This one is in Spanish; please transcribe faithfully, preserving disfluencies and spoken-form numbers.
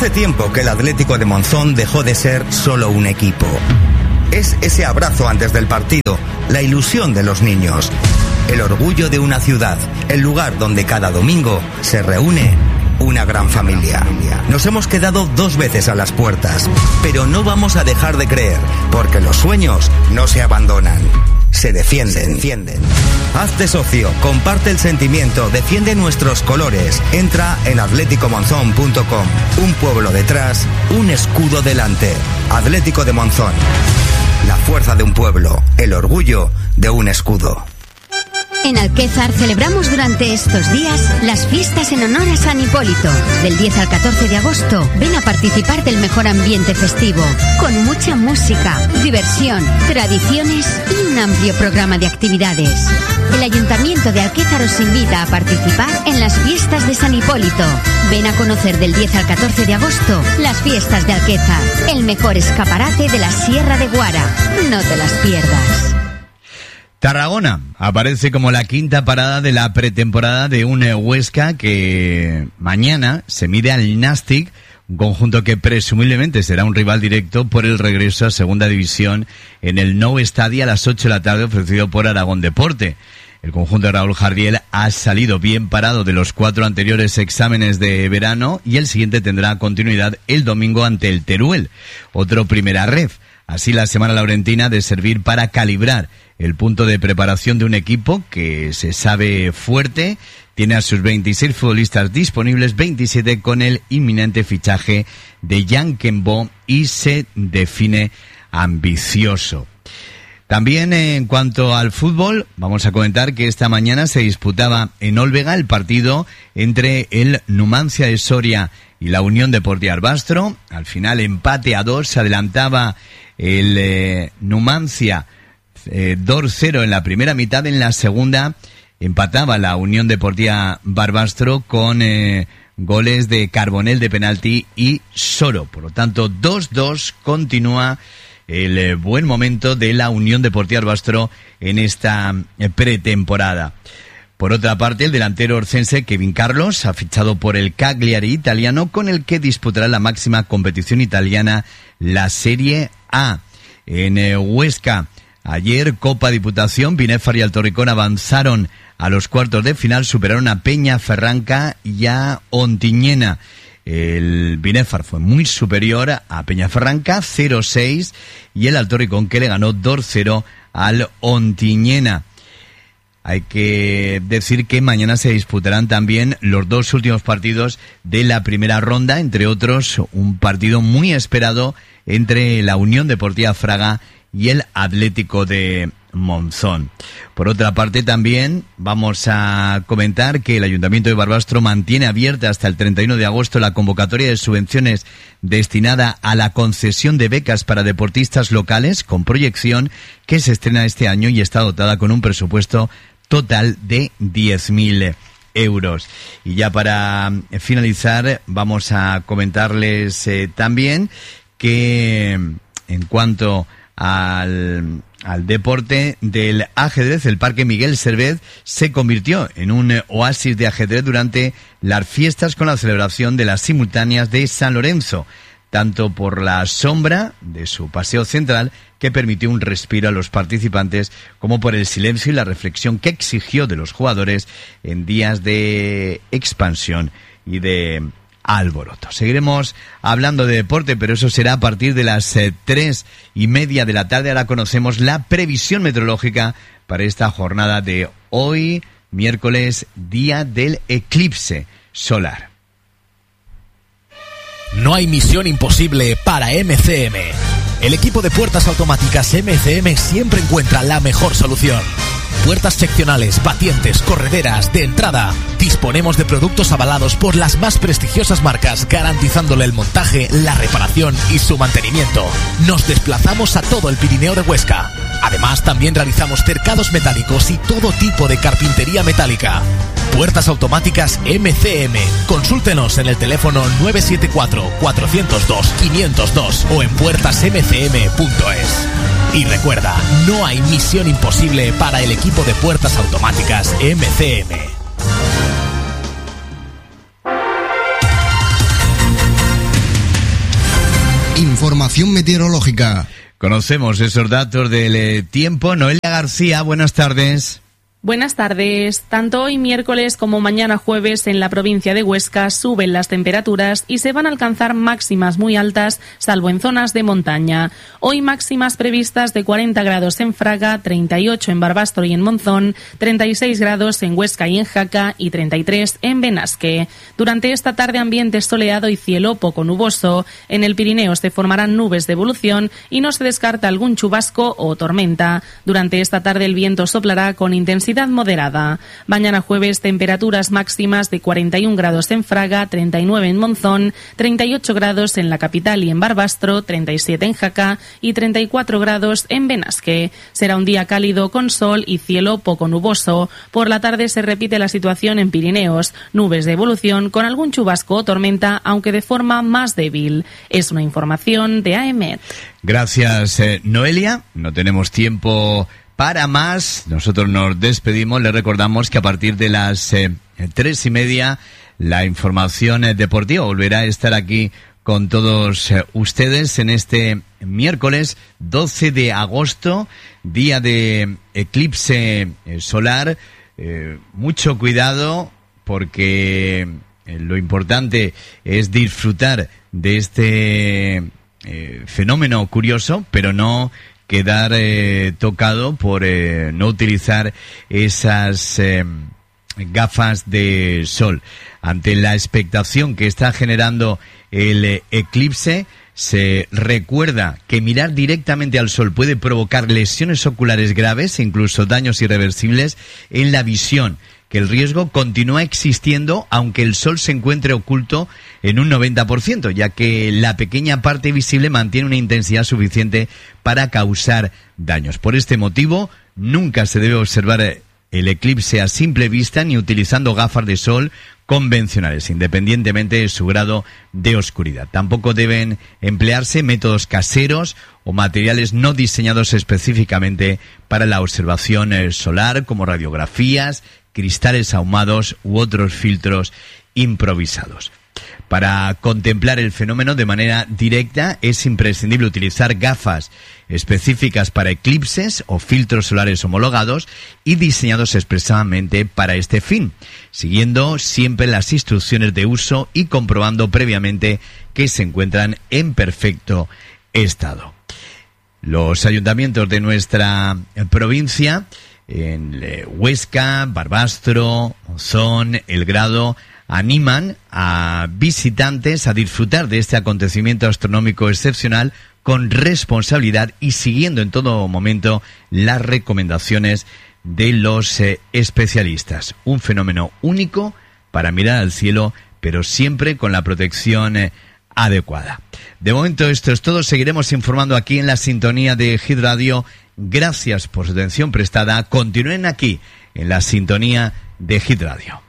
Hace tiempo que el Atlético de Monzón dejó de ser solo un equipo. Es ese abrazo antes del partido, la ilusión de los niños, el orgullo de una ciudad, el lugar donde cada domingo se reúne una gran familia. Nos hemos quedado dos veces a las puertas, pero no vamos a dejar de creer, porque los sueños no se abandonan, se defienden. Se defienden. Hazte socio, comparte el sentimiento, defiende nuestros colores. Entra en atlético monzón punto com. Un pueblo detrás, un escudo delante. Atlético de Monzón. La fuerza de un pueblo, el orgullo de un escudo. En Alquézar celebramos durante estos días las fiestas en honor a San Hipólito. Del diez al catorce de agosto, ven a participar del mejor ambiente festivo, con mucha música, diversión, tradiciones y un amplio programa de actividades. El Ayuntamiento de Alquézar os invita a participar en las fiestas de San Hipólito. Ven a conocer del diez al catorce de agosto las fiestas de Alquézar, el mejor escaparate de la Sierra de Guara. No te las pierdas. Tarragona aparece como la quinta parada de la pretemporada de un Huesca que mañana se mide al Nàstic, un conjunto que presumiblemente será un rival directo por el regreso a Segunda División en el Nou Estadi a las ocho de la tarde, ofrecido por Aragón Deporte. El conjunto de Raúl Jardiel ha salido bien parado de los cuatro anteriores exámenes de verano y el siguiente tendrá continuidad el domingo ante el Teruel, otro primera ref. Así la semana laurentina de servir para calibrar el punto de preparación de un equipo que se sabe fuerte, tiene a sus veintiséis futbolistas disponibles, veintisiete con el inminente fichaje de Jan Kembo, y se define ambicioso. También en cuanto al fútbol, vamos a comentar que esta mañana se disputaba en Olvega el partido entre el Numancia de Soria y la Unión Deportiva Arbastro. Al final empate a dos, se adelantaba el eh, Numancia eh, dos cero en la primera mitad. En la segunda empataba la Unión Deportiva Barbastro con eh, goles de Carbonell de penalti y Soro. Por lo tanto, dos dos, continúa el eh, buen momento de la Unión Deportiva Arbastro en esta eh, pretemporada. Por otra parte, el delantero orcense Kevin Carlos ha fichado por el Cagliari italiano, con el que disputará la máxima competición italiana, la Serie A. En eh, Huesca, ayer Copa Diputación, Binefar y Altorricón avanzaron a los cuartos de final, superaron a Peña Ferranca y a Ontiñena. El Binefar fue muy superior a Peñaferranca, cero seis, y el Altorricón, que le ganó dos cero al Ontiñena. Hay que decir que mañana se disputarán también los dos últimos partidos de la primera ronda, entre otros un partido muy esperado entre la Unión Deportiva Fraga y el Atlético de Monzón. Por otra parte, también vamos a comentar que el Ayuntamiento de Barbastro mantiene abierta hasta el treinta y uno de agosto la convocatoria de subvenciones destinada a la concesión de becas para deportistas locales con proyección, que se estrena este año y está dotada con un presupuesto total de diez mil euros. Y ya para finalizar, vamos a comentarles eh, también que en cuanto al, al deporte del ajedrez, el Parque Miguel Servet se convirtió en un oasis de ajedrez durante las fiestas, con la celebración de las simultáneas de San Lorenzo, tanto por la sombra de su paseo central, que permitió un respiro a los participantes, como por el silencio y la reflexión que exigió de los jugadores en días de expansión y de alboroto. Seguiremos hablando de deporte, pero eso será a partir de las eh, tres y media de la tarde. Ahora conocemos la previsión meteorológica para esta jornada de hoy, miércoles, día del eclipse solar. No hay misión imposible para M C M. El equipo de puertas automáticas M C M siempre encuentra la mejor solución. Puertas seccionales, batientes, correderas, de entrada. Disponemos de productos avalados por las más prestigiosas marcas, garantizándole el montaje, la reparación y su mantenimiento. Nos desplazamos a todo el Pirineo de Huesca. Además, también realizamos cercados metálicos y todo tipo de carpintería metálica. Puertas automáticas M C M. Consúltenos en el teléfono nueve siete cuatro, cuatro cero dos, cinco cero dos o en puertas m c m punto es. Y recuerda, no hay misión imposible para el equipo de puertas automáticas M C M. Información meteorológica. Conocemos esos datos del eh, tiempo. Noelia García, buenas tardes. Buenas tardes. Tanto hoy miércoles como mañana jueves en la provincia de Huesca suben las temperaturas y se van a alcanzar máximas muy altas, salvo en zonas de montaña. Hoy máximas previstas de cuarenta grados en Fraga, treinta y ocho en Barbastro y en Monzón, treinta y seis grados en Huesca y en Jaca y treinta y tres en Benasque. Durante esta tarde ambiente soleado y cielo poco nuboso. En el Pirineo se formarán nubes de evolución y no se descarta algún chubasco o tormenta. Durante esta tarde el viento soplará con intensidad moderada. Mañana jueves temperaturas máximas de cuarenta y un grados en Fraga, treinta y nueve en Monzón, treinta y ocho grados en la capital y en Barbastro, treinta y siete en Jaca y treinta y cuatro grados en Benasque. Será un día cálido con sol y cielo poco nuboso. Por la tarde se repite la situación en Pirineos, nubes de evolución con algún chubasco o tormenta, aunque de forma más débil. Es una información de A E M E T. Gracias, eh, Noelia. No tenemos tiempo para más. Nosotros nos despedimos. Les recordamos que a partir de las eh, tres y media la información eh, deportiva volverá a estar aquí con todos eh, ustedes en este miércoles doce de agosto, día de eclipse eh, solar. Eh, mucho cuidado porque eh, lo importante es disfrutar de este eh, fenómeno curioso, pero no quedar eh, tocado por eh, no utilizar esas eh, gafas de sol. Ante la expectación que está generando el eh, eclipse, se recuerda que mirar directamente al sol puede provocar lesiones oculares graves e incluso daños irreversibles en la visión, que el riesgo continúa existiendo aunque el sol se encuentre oculto en un noventa por ciento, ya que la pequeña parte visible mantiene una intensidad suficiente para causar daños. Por este motivo, nunca se debe observar el eclipse a simple vista ni utilizando gafas de sol convencionales, independientemente de su grado de oscuridad. Tampoco deben emplearse métodos caseros o materiales no diseñados específicamente para la observación solar, como radiografías, cristales ahumados u otros filtros improvisados. Para contemplar el fenómeno de manera directa es imprescindible utilizar gafas específicas para eclipses o filtros solares homologados y diseñados expresamente para este fin, siguiendo siempre las instrucciones de uso y comprobando previamente que se encuentran en perfecto estado. Los ayuntamientos de nuestra provincia, en Huesca, Barbastro, Monzón, El Grado, animan a visitantes a disfrutar de este acontecimiento astronómico excepcional con responsabilidad y siguiendo en todo momento las recomendaciones de los eh, especialistas. Un fenómeno único para mirar al cielo, pero siempre con la protección eh, adecuada. De momento esto es todo. Seguiremos informando aquí en la sintonía de Hit Radio. Gracias por su atención prestada. Continúen aquí en la sintonía de Hit Radio.